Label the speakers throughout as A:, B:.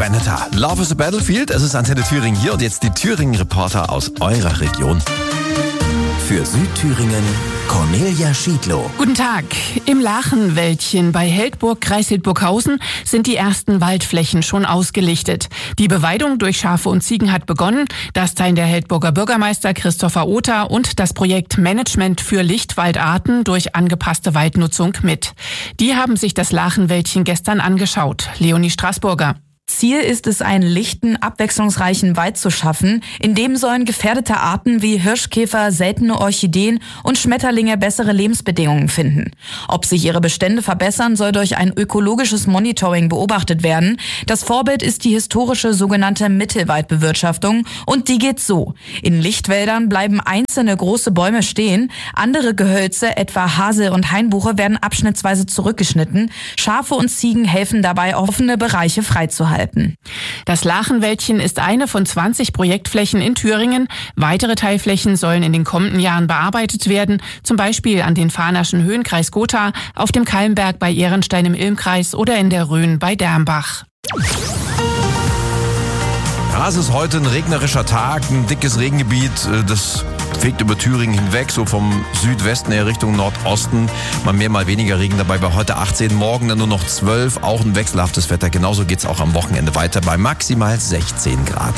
A: Benetta. Love is a Battlefield. Es ist Antenne Thüringen hier und jetzt die Thüringen-Reporter aus eurer Region.
B: Für Südthüringen Cornelia Schiedlow.
C: Guten Tag. Im Lachenwäldchen bei Heldburg, Kreis Hildburghausen, sind die ersten Waldflächen schon ausgelichtet. Die Beweidung durch Schafe und Ziegen hat begonnen. Das teilen der Heldburger Bürgermeister Christopher Oter und das Projekt Management für Lichtwaldarten durch angepasste Waldnutzung mit. Die haben sich das Lachenwäldchen gestern angeschaut. Leonie Straßburger.
D: Ziel ist es, einen lichten, abwechslungsreichen Wald zu schaffen. In dem sollen gefährdete Arten wie Hirschkäfer, seltene Orchideen und Schmetterlinge bessere Lebensbedingungen finden. Ob sich ihre Bestände verbessern, soll durch ein ökologisches Monitoring beobachtet werden. Das Vorbild ist die historische sogenannte Mittelwaldbewirtschaftung und die geht so. In Lichtwäldern bleiben einzelne große Bäume stehen, andere Gehölze, etwa Hasel und Hainbuche, werden abschnittsweise zurückgeschnitten. Schafe und Ziegen helfen dabei, offene Bereiche freizuhalten.
C: Das Lachenwäldchen ist eine von 20 Projektflächen in Thüringen. Weitere Teilflächen sollen in den kommenden Jahren bearbeitet werden, zum Beispiel an den Fahnerschen Höhen, Kreis Gotha, auf dem Kalmberg bei Ehrenstein im Ilmkreis oder in der Rhön bei Dermbach.
A: Ja, es ist heute ein regnerischer Tag, ein dickes Regengebiet, das fegt über Thüringen hinweg, so vom Südwesten her Richtung Nordosten. Mal mehr, mal weniger Regen dabei. Bei heute 18, morgen dann nur noch 12. Auch ein wechselhaftes Wetter. Genauso geht's auch am Wochenende weiter bei maximal 16 Grad.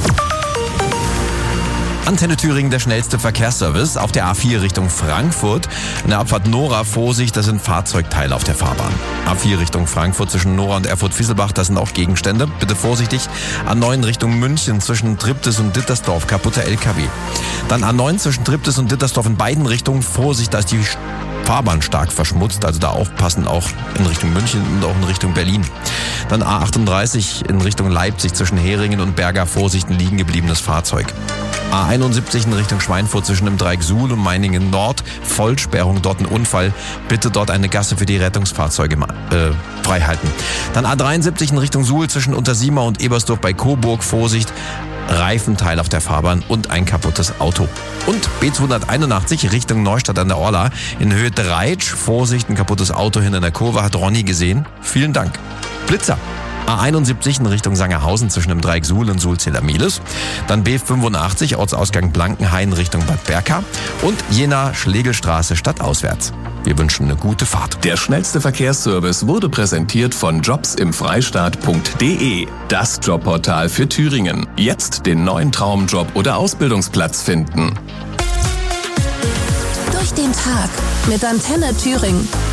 A: Antenne Thüringen, der schnellste Verkehrsservice auf der A4 Richtung Frankfurt. In der Abfahrt Nora, Vorsicht, das sind Fahrzeugteile auf der Fahrbahn. A4 Richtung Frankfurt zwischen Nora und Erfurt-Fieselbach, das sind auch Gegenstände. Bitte vorsichtig. A9 Richtung München zwischen Triptis und Dittersdorf, kaputter LKW. Dann A9 zwischen Triptis und Dittersdorf in beiden Richtungen. Vorsicht, da ist die Fahrbahn stark verschmutzt, also da aufpassen, auch in Richtung München und auch in Richtung Berlin. Dann A38 in Richtung Leipzig zwischen Heringen und Berger, Vorsicht, ein liegen gebliebenes Fahrzeug. A71 in Richtung Schweinfurt zwischen dem Dreieck Suhl und Meiningen Nord, Vollsperrung, dort ein Unfall. Bitte dort eine Gasse für die Rettungsfahrzeuge frei halten. Dann A73 in Richtung Suhl zwischen Untersiema und Ebersdorf bei Coburg, Vorsicht, Reifenteil auf der Fahrbahn und ein kaputtes Auto. Und B281 Richtung Neustadt an der Orla in Höhe Dreitsch, Vorsicht, ein kaputtes Auto hinter der Kurve, hat Ronny gesehen. Vielen Dank. Blitzer. A71 in Richtung Sangerhausen zwischen dem Dreieck Suhl und Suhl-Zillermilis. Dann B85 Ortsausgang Blankenhain Richtung Bad Berka und Jena-Schlegelstraße stadtauswärts. Wir wünschen eine gute Fahrt.
B: Der schnellste Verkehrsservice wurde präsentiert von jobsimfreistaat.de, das Jobportal für Thüringen. Jetzt den neuen Traumjob oder Ausbildungsplatz finden.
E: Durch den Tag mit Antenne Thüringen.